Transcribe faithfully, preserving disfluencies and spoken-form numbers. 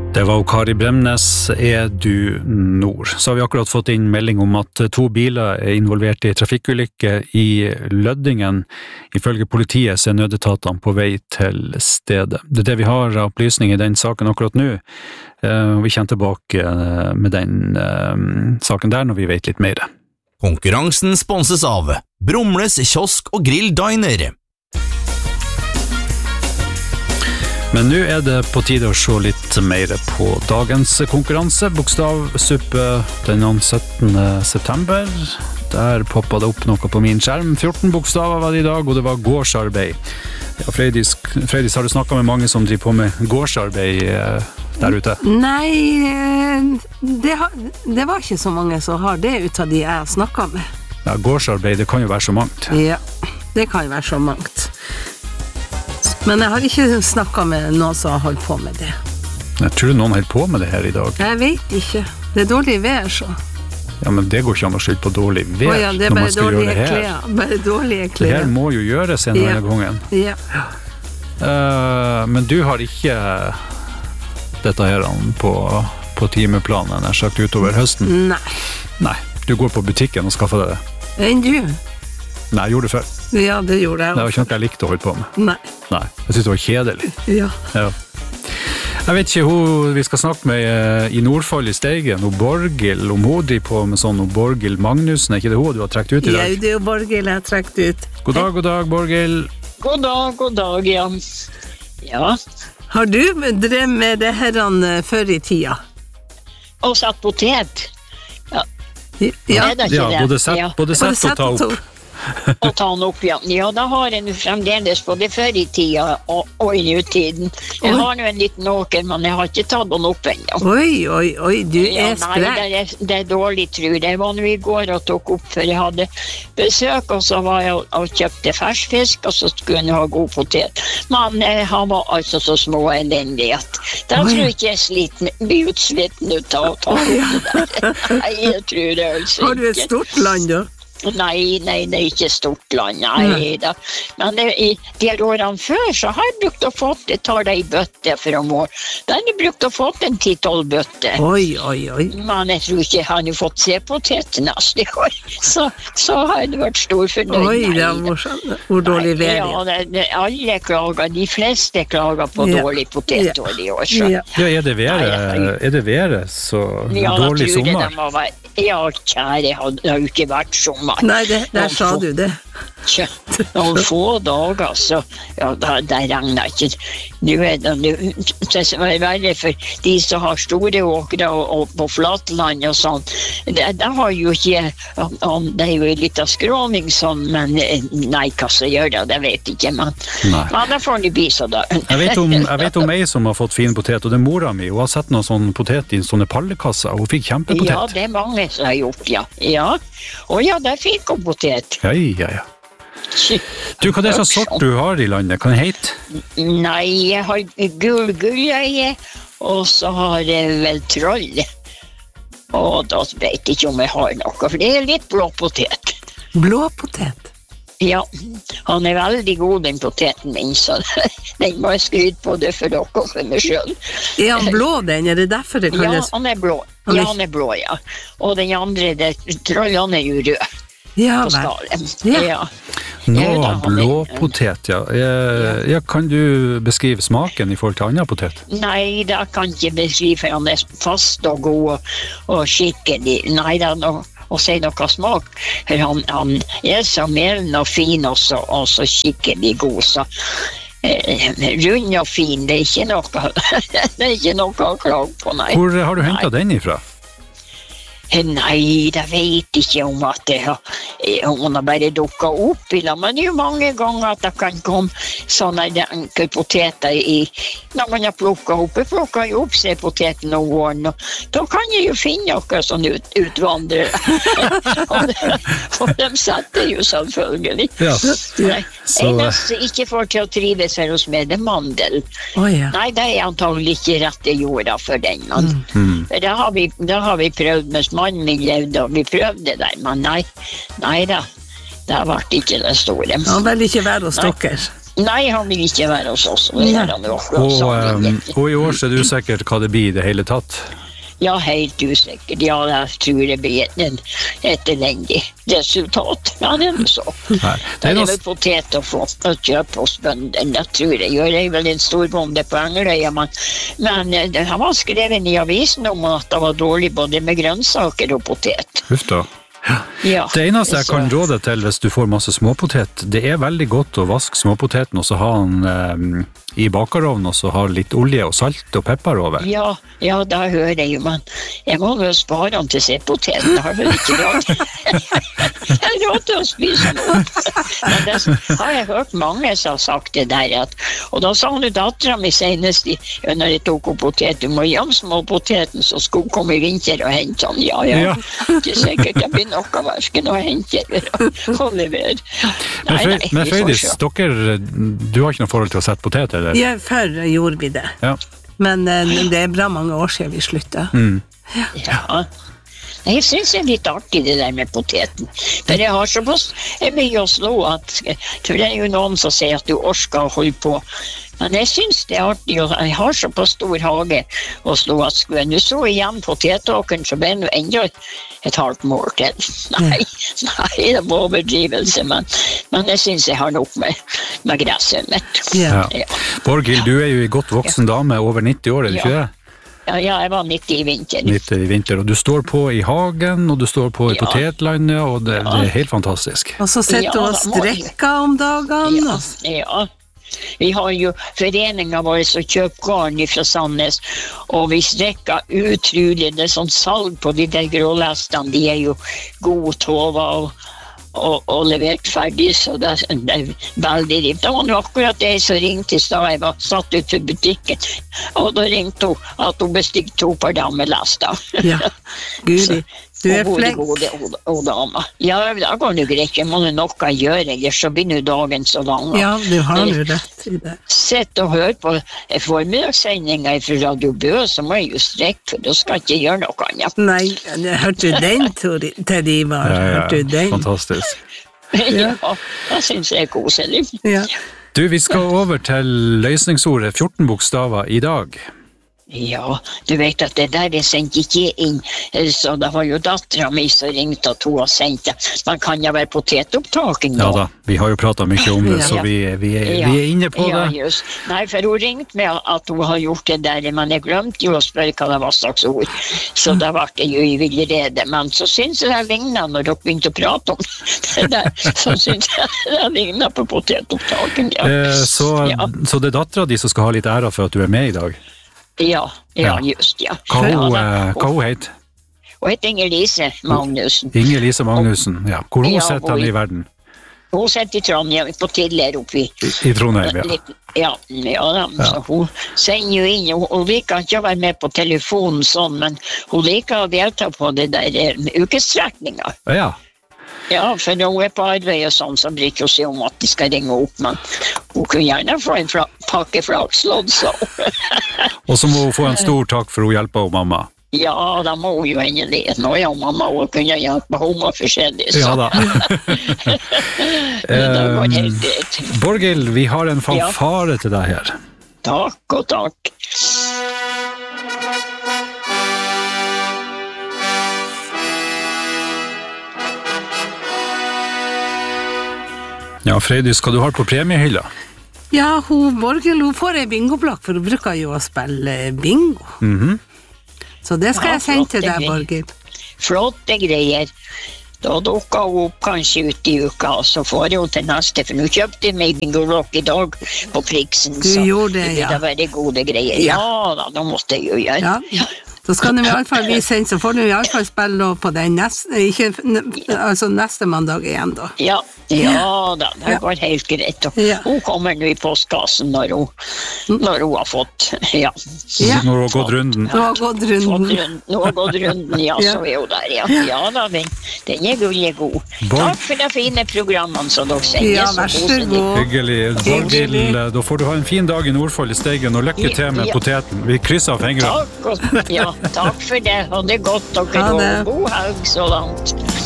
Det var Kari Bremnes, er du nord. Så har vi akkurat fått inn melding om at to biler er involvert i trafikkulykke i Løddingen. Ifølge politiet er nødetatene på vei til stedet. Det er det vi har av opplysning i den saken akkurat nå. Vi kommer tilbake med den saken der når vi vet litt mer. Konkurransen sponses av Brumles kiosk og grill diner. Men nå er det på tide å se litt mer på dagens konkurranse. Bokstavsuppe den syttende september. Der poppet det opp noe på min skjerm. fjorten bokstaver var det i dag, og det var gårdsarbeid. Ja, Freydis, Freydis, har du snakket med mange som driver på med gårdsarbeid der ute? Nei, det, har, det var ikke så mange som har det ut av de jeg har snakket med. Ja, gårdsarbeid, det kan jo være så mangt. Ja, det kan jo være så mangt. Men jeg har ikke snakket med noen som har holdt på med det. Jeg tror noen holder på med det her i dag. Jeg vet ikke. Det er dårlig vær, så. Ja, men det går ikke an å skylde på dårlig vær. Å ja, det er bare dårlige klær. Bare dårlige klær. Det her må jo gjøres en ja. denne gangen. Ja. Uh, men du har ikke dette her på, på timeplanen, jeg sagt utover høsten? Nei. Nei, du går på butikken og skaffer deg det. Enn du? Nei, jeg gjorde det før. Ja, det gjorde jeg også. Det var ikke noe jeg likte å holde på med. Nei. Nei, jeg synes det var kjedelig. Ja. Ja. Jeg vet ikke, hun, vi skal snakke med i Nordfold i Steigen, og Borghild, om hun driver på med sånn, og Borghild Magnussen, er ikke det hun du har trekt ut i dag? Ja, det er jo Borghild jeg har trekt ut. God dag, god dag, Borghild. God dag, god dag, ja. Ja. Har du drevet med det herren før i tida? Og satt potet. Ja. Ja, det ja både sett, ja. både sett og ta opp. Og ta den opp, ja. Ja, da har jeg fremdeles både før i tida og, og i nutiden. Jeg Oi. har nå en liten åker, men jeg har ikke tatt den opp ennå. Oi, oi, oi, du Ja, er nei, sprek. det er, det er dårlig, tror jeg. Det var når vi går og tok opp, for jeg hadde besøk, og så var jeg og, og kjøpte ferskfisk, og så skulle jeg ha god potet. Men eh, han var altså så små elendig at da Oi. tror jeg ikke jeg sliten, blir utsliten ut av å ta opp det der. Nei, jeg tror det altså ikke. Har du et stort land da? Nei, nei, det er ikke stort land, nei da. Men det, i de årene før så har jeg brukt å fått, jeg tar det i bøtte for om år. Da har jeg brukt å fått en ti-tolv bøtte. Oi, oi, oi. Men jeg tror ikke han har fått se potet neste år. Så, så har det vært stor fornøyd. Oi, det er morsomt. Hvor dårlig vær ja, er. det, det, alle klager, de fleste klager på Ja. dårlig potetår i år. Så. Ja. Ja, er det været, er det været så Ja, da dårlig tror jeg sommer? det må være. Ja, kjære, det har jo ikke vært sommer. Nei, det, der sa du det. Kjøtt. Noen få dager, så ja, da, det regner ikke. Nå er det, nå, det er veldig for de som har store åkere og, og på flatland og sånn. Det, det har jo ikke, om, det er jo litt av skråning sånn, men nei, hva som gjør det, det vet jeg ikke, men, men det får de bli så da. Jeg vet, om, jeg vet om ei som har fått fin potet, og det er mora mi. Hun har sett noen sånn potet i sånne pallekasser, og hun fikk kjempepotet. Ja, det er mange som har gjort, ja. Ja, og ja, der fikk hun potet. Ja, ja, ja. Du, hva er det slags sort du har i landet? Kan det hete? Nei, jeg har gul gulløye, og så har jeg vel troll. Og da vet jeg ikke om jeg har noe, for det er litt blå potet. Blå potet? Ja, han er veldig god, den poteten min, så den må jeg skryte på det for dere og for meg selv. Er han blå, den? Er det derfor det Ja, kalles? han er blå. Ja, han er blå, ja. Og den andre, det, troll, han er jo rød Ja, på vel. skallen. Ja. Ja. Nå, Ja, da, han er- blåpotet, ja. Eh, ja. Kan du beskrive smaken i forhold til annen potet? Nei, det kan jeg ikke beskrive, for han er fast og god og, og skikkelig. Nei, det er noe å si noe smak. For han, han er så melen og fin også, og så skikkelig god, så eh, rund og fin, det er ikke noe, det er ikke noe å klage på, nei. Hvor har du hentet den ifra? Nei, det vet ikke om at det har, om hun har bare dukket opp i det, men det er jo mange ganger at det kan komme sånne enkle poteter i, når man har plukket opp. Jeg plukker jo opp seg poteten om våren, og da kan jeg jo finne noe sånn ut, utvandrere. og, det, og de setter jo selvfølgelig. Ja. Nei, Så- eneste ikke får til å trives her hos meg, det er mandel. Å ja. Nei, det er antagelig ikke rette jorda for den, men Mm. det har vi, det har vi prøvd mens mannen min levde, og vi prøvde det der, men nei, nei da, det har vært ikke det store. Han vil ikke være hos Nei. dere. Nei, han vil ikke være hos oss. Og, og, um, og i år så er du sikkert hva det blir i det hele tatt. Ja, helt usikkert. Ja, jeg tror det blir en, et elendig resultat. Ja, det er så. Nei, det er vel potet å få å kjøpe hos bønden. Jeg tror det gjør jeg vel en stor bonde på Engeløya, men, men det var skrevet i avisen om at det var dårlig både med grønnsaker og potet. Huff da. Ja. Ja, det eneste jeg kan råde til hvis du får masse småpotet, det er veldig godt å vaske småpoteten og så ha den eh, i bakarovnen og så ha litt olje og salt og pepper over. Ja, ja, det hører jeg jo, men jeg må jo spare den til seg poteten, det har vel ikke råd. Jeg har råd til å spise noe. Men det har jeg hørt mange som har sagt det der, at, og da sa hun datteren min senest, når jeg tok opp potet, du må gjemme småpoteten så skulle komme i vinter og hente den. Ja, ja, ja. Det er sikkert det blir noe versken og hente og levere. Nei, nei, men Frøydis, dere, du har ikke noe forhold til å sette potet, eller? Ja, før gjorde vi det. Ja. Men uh, det er bra mange år siden vi sluttet. Mm. Ja. Ja. Jeg synes det er litt artig det der med poteten. For jeg har såpass, jeg vil jo slå at, for det er jo noen som sier at du orsker å holde på. Men jeg synes det er artig, og jeg har såpass stor hage å slå at skulle jeg nå så igjen potetåkeren, så ble det jo enda et, et halvt mål til. Nei, nei, det var overdrivelse, men, men jeg synes jeg har nok med, med gresset mitt. Ja. Ja. Borghild, du er jo en godt voksen dame, over nitti år, er det ikke det? Ja, ja, jeg var nitti i vinter. nitti i vinter, og du står på i hagen, og du står på i ja. potetlandet, og det, ja. det er helt fantastisk. Og så sitter du ja, og strekker om dagene. Ja, ja. Vi har jo foreningen vår som kjøper garn fra Sandnes, og vi strekker utrolig, det er sånn salg på de der grålestene, de er jo gode tova og, og, og levert ferdig, så det er, det er veldig rift. Det var akkurat det som ringte i stad, jeg var satt ut for butikken, og da ringte hun at hun bestilte to par damelester. Ja, gud. Du er flink. Gode, gode, gode dama. Ja, da går det greit. Jeg må noe gjøre, ellers så blir dagen så lang. Ja, du har jo rett i det. Sett og hør på formidagssendingen fra Radio Bø, så må jeg jo strekke, for da skal jeg ikke gjøre noe annet. Nei, hørte du den til de var? Ja, ja, hørte du den? Fantastisk. Ja, det synes jeg er koselig. Ja. Du, vi skal over til løsningsordet fjorten bokstaver i dag. Ja, du vet at det der er sendt ikke inn, så det var jo datteren min som ringte at hun har sendt det. Man kan jo være potetopptaken nå. Ja da, vi har jo pratet mye om det, så vi, vi, er, vi er inne på ja, det. Just. Nei, for hun ringte meg at hun har gjort det der, men jeg glemte jo å spørre hva det var slags ord. Så da var det jo i villrede, men så synes jeg det lignet når dere begynte å prate om det der, så synes jeg det lignet på potetopptaken, ja. Eh, så, ja. Så det er datteren din som skal ha litt ære for at du er med i dag? Ja, ja, just, ja. Hva hun, ja, hva hun heter? Hun heter Inger-Lise Magnussen. Inger-Lise Magnussen, ja. Hvor hun ja, setter han i verden? Hun setter i Trondheim, på tidligere oppi. I, i Trondheim, ja. Ja, ja, da, ja. Så hun sender jo inn, hun, hun liker ikke å være med på telefonen sånn, men hun liker å delta på det der um, ukestrekninga. Ja. Ja, for når hun er på arbeid og sånn, så blir ikke hun si om at de skal ringe opp, men hun kunne gjerne få en fla- pakke flakslodd, så. Og så må hun få en stor takk for hun hjelper hun mamma. Ja, da må hun jo endelig. Nå er hun mamma, hun kunne hjelpe hun var forskjellig, så. Ja da. Men det var helt greit. Borghild, vi har en fanfare ja. til deg her. Takk og takk. Ja, Frøydis, hva du har på premiehylla? Ja, hun, Borghild, hun får en bingoblokk, for hun bruker jo å spille bingo. Mhm. Så det skal ja, jeg sende til deg, greier. Borghild. Flotte greier. Da dukker hun opp kanskje ut i uka, og så får hun til neste, for nå kjøpte jeg meg bingoblokk i dag på Priksen. Du gjorde det, ja. Det vil være gode greier. Ja, ja da, da måtte jeg jo gjøre. Ja. Så skal du i alle fall bli sendt, så får du i alle fall spille på den neste, ikke, altså neste mandag igjen da. Ja, ja da, det går helt greit. Og ja. Hun kommer nå i postkassen når hun, når hun har fått, ja. ja. Når hun har gått runden. Nå har gått runden. runden. Nå har gått runden, ja, så er hun der, ja. Ja da, den, den er gullig god. Borg... Takk for de fine programmene som dere sender. Ja, vær så god. Hyggelig. Borghild, da får du ha en fin dag i Nordfold i Steigen, og lykke til med ja. poteten. Vi krysser av fingrene. Takk, og, ja. Takk for det, og det er godt dere og god helg så langt.